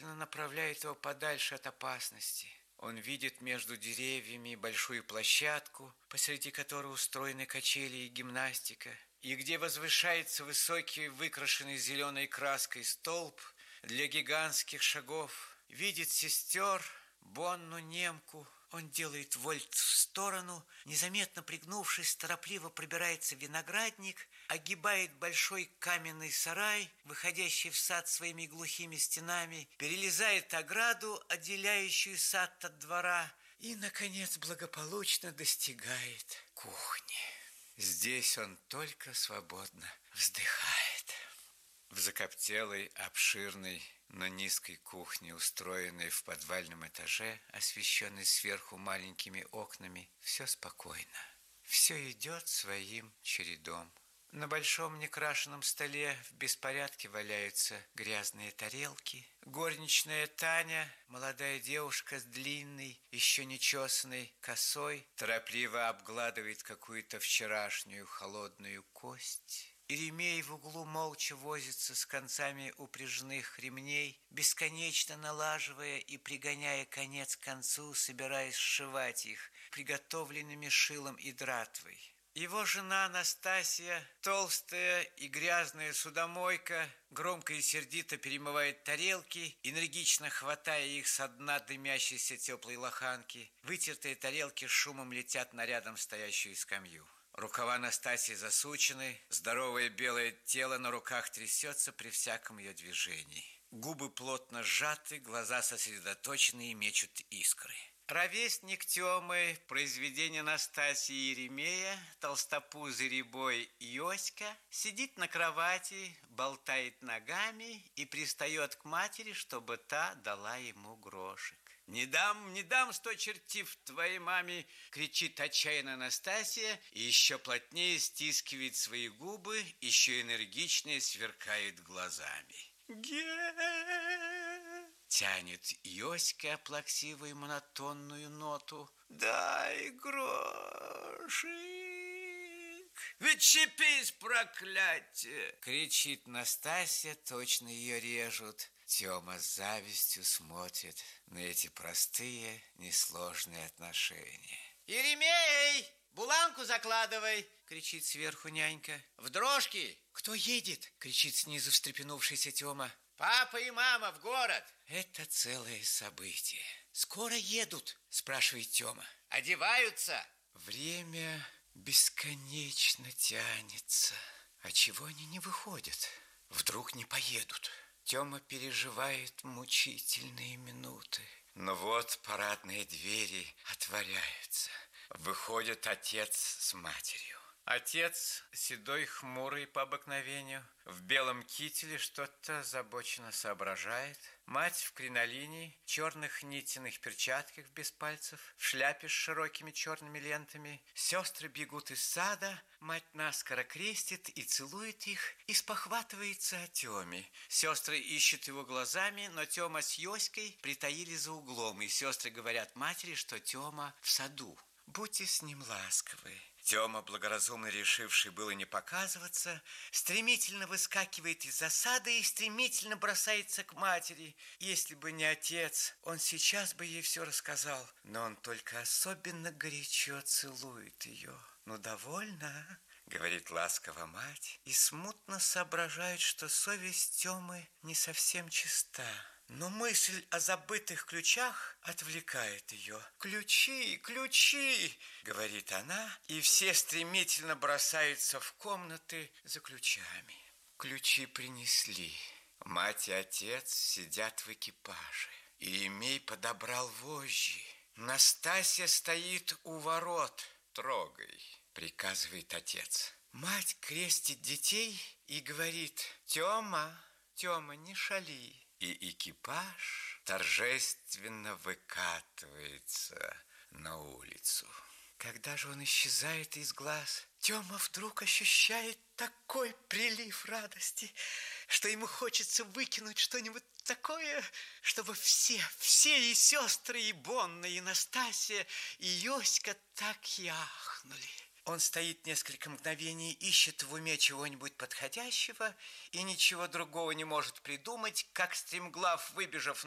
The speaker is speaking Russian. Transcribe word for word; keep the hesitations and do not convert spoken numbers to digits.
поспешно направляет его подальше от опасности. Он видит между деревьями большую площадку, посреди которой устроены качели и гимнастика, и где возвышается высокий, выкрашенный зеленой краской столб для гигантских шагов. Видит сестер, Бонну, немку. Он делает вольт в сторону, незаметно пригнувшись, торопливо пробирается в виноградник, огибает большой каменный сарай, выходящий в сад своими глухими стенами, перелезает ограду, отделяющую сад от двора, и, наконец, благополучно достигает кухни. Здесь он только свободно вздыхает. В закоптелой, обширной, но низкой кухне, устроенной в подвальном этаже, освещенной сверху маленькими окнами, все спокойно. Все идет своим чередом. На большом некрашенном столе в беспорядке валяются грязные тарелки. Горничная Таня, молодая девушка с длинной, еще не чесанной косой, торопливо обгладывает какую-то вчерашнюю холодную кость. Иеремей в углу молча возится с концами упряжных ремней, бесконечно налаживая и пригоняя конец к концу, собираясь сшивать их приготовленными шилом и дратвой. Его жена Настасья, толстая и грязная судомойка, громко и сердито перемывает тарелки, энергично хватая их со дна дымящейся теплой лоханки. Вытертые тарелки шумом летят на рядом стоящую скамью. Рукава Настасьи засучены, здоровое белое тело на руках трясется при всяком ее движении. Губы плотно сжаты, глаза сосредоточены и мечут искры. Ровесник Тёмы, произведение Настасьи и Иеремея, толстопузый рябой Йоська, сидит на кровати, болтает ногами и пристает к матери, чтобы та дала ему грошек. «Не дам, не дам, сто чертив твоей маме!» — кричит отчаянно Настасья и еще плотнее стискивает свои губы, еще энергичнее сверкает глазами. «Ге!» — тянет Йоська плаксивую монотонную ноту. «Дай грошик!» «Відчепись, проклятие!» — кричит Настасья, точно ее режут. Тёма с завистью смотрит на эти простые, несложные отношения. «Иеремей, буланку закладывай!» — кричит сверху нянька. «В дрожки!» «Кто едет?» — кричит снизу встрепенувшийся Тёма. «Папа и мама в город!» Это целое событие. «Скоро едут?» — спрашивает Тёма. «Одеваются!» Время бесконечно тянется. А чего они не выходят? Вдруг не поедут? Тёма переживает мучительные минуты. Но вот парадные двери отворяются. Выходит отец с матерью. Отец, седой, хмурый по обыкновению, в белом кителе что-то озабоченно соображает. Мать в кринолине, черных нитяных перчатках без пальцев, в шляпе с широкими черными лентами. Сестры бегут из сада, мать наскоро крестит и целует их, и спохватывается о Тёме. Сестры ищут его глазами, но Тёма с Йоськой притаились за углом, и сестры говорят матери, что Тёма в саду. Будьте с ним ласковы. Тёма, благоразумно решивший было не показываться, стремительно выскакивает из засады и стремительно бросается к матери. Если бы не отец, он сейчас бы ей все рассказал. Но он только особенно горячо целует ее. «Ну, довольно?» — говорит ласково мать, и смутно соображает, что совесть Тёмы не совсем чиста. Но мысль о забытых ключах отвлекает ее. «Ключи, ключи!» — говорит она, и все стремительно бросаются в комнаты за ключами. Ключи принесли. Мать и отец сидят в экипаже. Иеремей подобрал вожжи. Настасья стоит у ворот. «Трогай!» — приказывает отец. Мать крестит детей и говорит: «Тёма, Тёма, не шали!» И экипаж торжественно выкатывается на улицу. Когда же он исчезает из глаз, Тёма вдруг ощущает такой прилив радости, что ему хочется выкинуть что-нибудь такое, чтобы все, все и сестры, и Бонна, и Настасья, и Йоська так и ахнули. Он стоит несколько мгновений, ищет в уме чего-нибудь подходящего и ничего другого не может придумать, как стремглав, выбежав